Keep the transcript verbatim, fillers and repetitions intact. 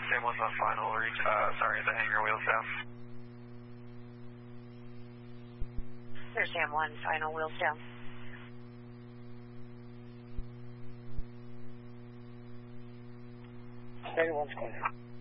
Sam one's on final reach, uh, sorry, the hangar wheels down. There's Sam one, final wheels down. Sam one's clear.